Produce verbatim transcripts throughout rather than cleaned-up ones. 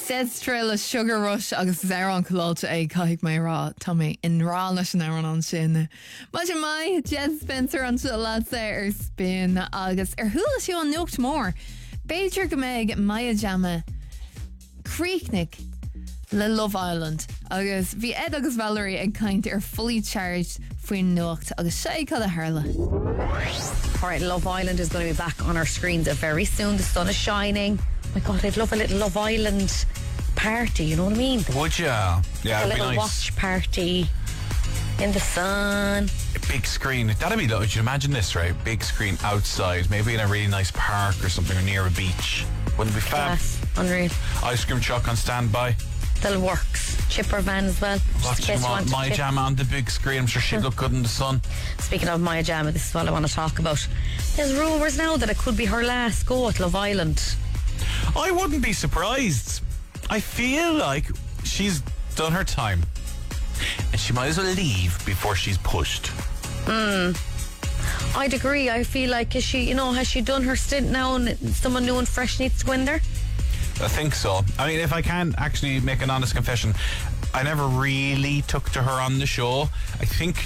Says Trilla Sugar Rush agus Zara an Cololta é caig mé rá Tommy in rá leis an áran an sin. Maidin mai Jed Spencer an se lad sé ar spin agus ar thula siú an nuacht mór. Beidir go méid Maya Jama Creeknick le Love Island agus bhí Ed agus Valerie ag caint ar fully charged faoin nuacht agus sé cad a Harla. Alright, Love Island is going to be back on our screens very soon. The sun is shining. My God, I'd love a little Love Island party, you know what I mean? Would you? Yeah, a it'd little be nice. watch party in the sun. A big screen. That'd be lovely. You imagine this, right? Big screen outside, maybe in a really nice park or something, or near a beach. Wouldn't it be fab? Yes, unreal. Ice cream truck on standby. That works. Chipper van as well. Watching My Jam on the big screen. I'm sure she'd look good in the sun. Speaking of Maya Jama, this is what I want to talk about. There's rumours now that it could be her last go at Love Island. I wouldn't be surprised. I feel like she's done her time and she might as well leave before she's pushed. Hmm. I'd agree. I feel like, is she, you know, has she done her stint now and someone new and fresh needs to go in there? I think so. I mean, if I can actually make an honest confession, I never really took to her on the show. I think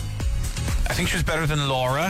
I think she was better than Laura.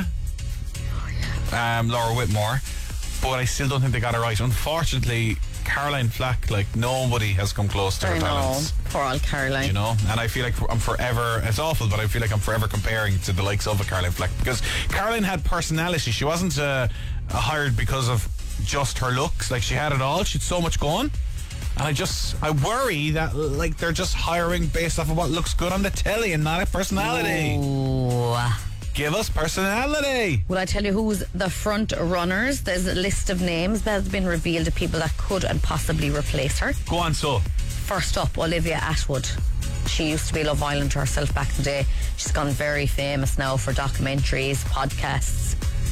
Um, Laura Whitmore. But I still don't think they got it right. Unfortunately, Caroline Flack, like, nobody has come close to her I know. talents. Poor old Caroline. You know? And I feel like I'm forever, it's awful, but I feel like I'm forever comparing to the likes of a Caroline Flack. Because Caroline had personality. She wasn't uh, hired because of just her looks. Like, she had it all. She had so much going. And I just, I worry that, like, they're just hiring based off of what looks good on the telly and not a personality. Ooh. Give us personality. Will I tell you who's the front runners? There's a list of names that has been revealed of people that could and possibly replace her. Go on, so. First up, Olivia Atwood. She used to be Love Island herself back in the day. She's gone very famous now for documentaries, podcasts.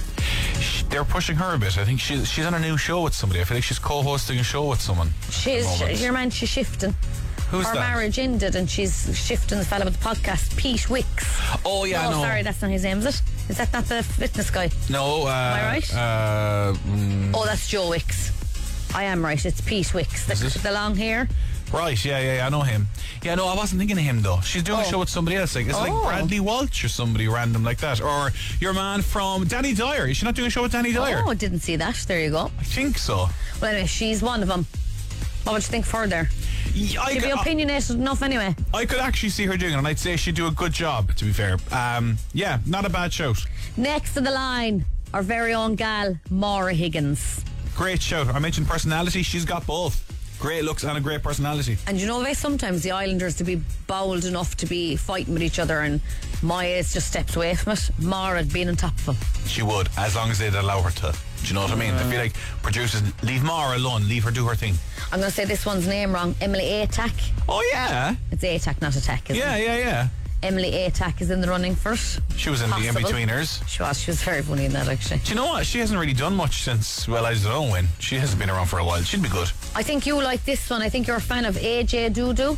They're pushing her a bit. I think she's she's on a new show with somebody. I feel like she's co-hosting a show with someone. She's she, your man. She's shifting. Who's Her that? marriage ended, and she's shifting the fella with the podcast, Pete Wicks. Oh yeah, oh, no. sorry, that's not his name, is it? Is that not the fitness guy? No. Uh, Am I right? Uh, mm, Oh, that's Joe Wicks. I am right. It's Pete Wicks. Is The, it? the long hair. right. Yeah, yeah, yeah. I know him. Yeah, no, I wasn't thinking of him though. She's doing Oh. a show with somebody else. Like it's Oh. like Bradley Walsh or somebody random like that, or your man from Danny Dyer. Is she not doing a show with Danny Dyer? Oh, didn't see that. There you go. I think so. Well, anyway, she's one of them. What would you think further? Yeah, I, She'd be could, opinionated enough anyway. I could actually see her doing it, and I'd say she'd do a good job. To be fair, um, yeah, not a bad shout. Next to the line, our very own gal, Maura Higgins. Great shout. I mentioned personality. She's got both. Great looks and a great personality. And you know, they sometimes the Islanders to be bold enough to be fighting with each other, and Maya just steps away from it. Maura had been on top of them. She would, as long as they'd allow her to. Do you know what I mean? I feel like producers, leave Mara alone, leave her do her thing. I'm going to say this one's name wrong. Emily Atack. Oh yeah, It's Atack, not Attack, isn't yeah, it? yeah, yeah. Emily Atack is in the running for it. She was in Possible. the In-Betweeners. She was. She was very funny in that, actually. Do you know what? She hasn't really done much since, well, I don't know when. She hasn't been around for a while. She'd be good. I think you like this one. I think you're a fan of A J Dudu.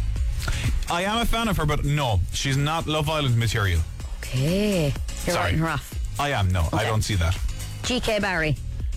I am a fan of her, but no, she's not Love Island material. Okay. You're Sorry. writing her off. I am, no. I Okay. don't see that. G K Barry.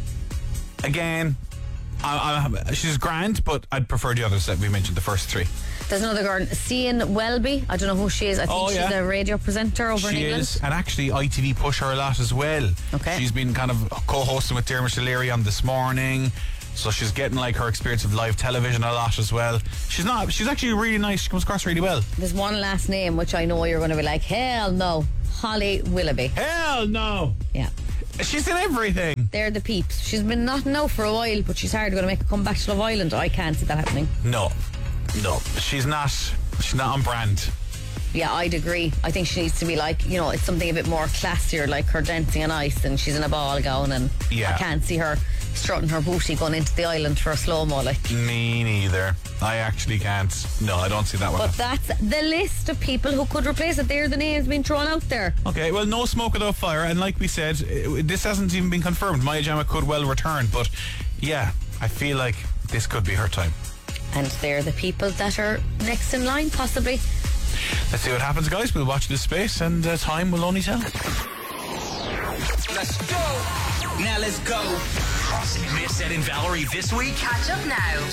Again, I, I, she's grand, but I'd prefer the others that we mentioned, the first three. There's another girl, Cian Welby. I don't know who she is. I think Oh, she's yeah. a radio presenter over in She England. is, and actually I T V push her a lot as well. Okay. She's been kind of co-hosting with Dermot O'Leary on This Morning, so she's getting like her experience of live television a lot as well. She's not. She's actually really nice. She comes across really well. There's one last name which I know you're going to be like, hell no. Holly Willoughby. Hell no. Yeah. She's in everything. They're the peeps. She's been not now for a while, but she's hardly going to make a comeback to Love Island. I can't see that happening. No, no, she's not. She's not on brand. Yeah, I'd agree. I think she needs to be like, you know, it's something a bit more classier, like her dancing on ice, and she's in a ball gown, and Yeah. I can't see her strutting her booty going into the island for a slow-mo, like. Me neither. I actually can't. No, I don't see that one. But that's the list of people who could replace it. They're the names being thrown out there. Okay, well, no smoke without fire, and like we said, it, this hasn't even been confirmed. Maya Jama could well return, but yeah, I feel like this could be her time. And they're the people that are next in line, possibly. Let's see what happens, guys. We'll watch this space, and uh, time will only tell. Let's go. Now let's go. Miss Ed and Valerie this week. Catch up now.